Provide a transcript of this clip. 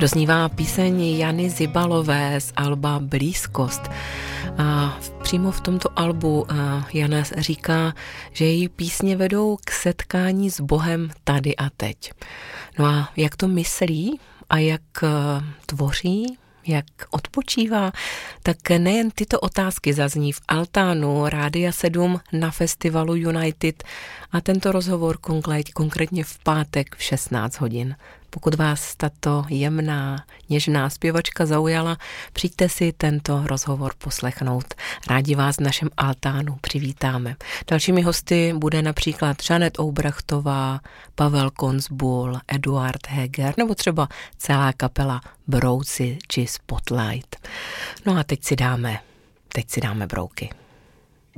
Doznívá píseň Jany Zibalové z alba Blízkost. A přímo v tomto albu Jana říká, že její písně vedou k setkání s Bohem tady a teď. No a jak to myslí a jak tvoří, jak odpočívá, tak nejen tyto otázky zazní v altánu Rádia 7 na festivalu United a tento rozhovor konkrétně v pátek v 16 hodin. Pokud vás tato jemná, něžná zpěvačka zaujala, přijďte si tento rozhovor poslechnout. Rádi vás v našem altánu přivítáme. Dalšími hosty bude například Žanet Oubrachtová, Pavel Konzbul, Eduard Heger nebo třeba celá kapela Brouci či Spotlight. No a teď si dáme brouky.